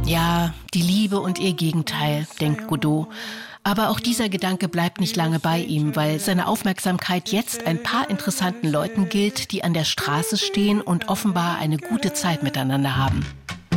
Ja, die Liebe und ihr Gegenteil, denkt Godot. Aber auch dieser Gedanke bleibt nicht lange bei ihm, weil seine Aufmerksamkeit jetzt ein paar interessanten Leuten gilt, die an der Straße stehen und offenbar eine gute Zeit miteinander haben.